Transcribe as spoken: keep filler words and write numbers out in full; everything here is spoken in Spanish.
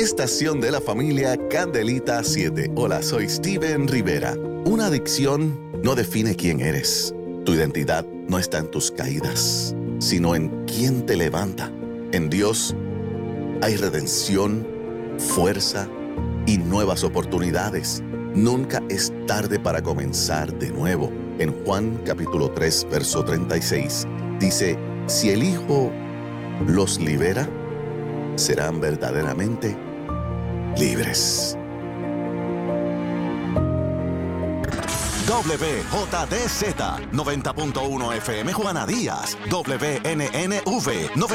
estación de la familia Candelita siete. Hola, soy Steven Rivera. Una adicción no define quién eres. Tu identidad no está en tus caídas, sino en quién te levanta. En Dios hay redención, fuerza y nuevas oportunidades. Nunca es tarde para comenzar de nuevo. En Juan capítulo tres, verso treinta y seis, dice, si el Hijo los libera, serán verdaderamente libres. W J D Z noventa punto uno F M Juana Díaz, W N N V